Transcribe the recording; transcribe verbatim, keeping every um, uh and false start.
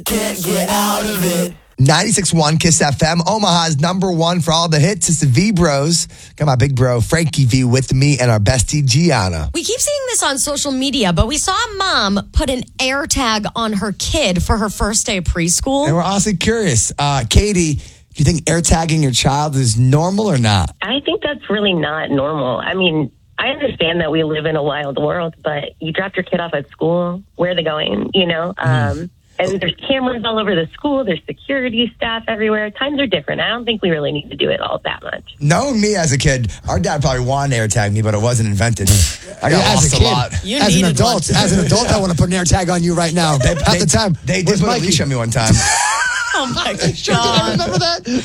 Can't get out of it. ninety-six point one Kiss F M, Omaha's number one for all the hits. It's the V Bros. Got my big bro, Frankie V, with me and our bestie, Gianna. We keep seeing this on social media, but we saw a mom put an air tag on her kid for her first day of preschool. And we're honestly curious. Uh, Katie, do you think air tagging your child is normal or not? I think that's really not normal. I mean, I understand that we live in a wild world, but you dropped your kid off at school. Where are they going? You know? Mm. Um, and there's cameras all over the school. There's security staff everywhere. Times are different. I don't think we really need to do it all that much. Knowing me as a kid, our dad probably wanted to air tag me, but it wasn't invented. I got as lost a a, kid, lot. You as an needed adult, one. as an adult, I want to put an air tag on you right now. They, At they, the time, They did where's put a Mikey? leash on me one time. Oh, my I God. remember that.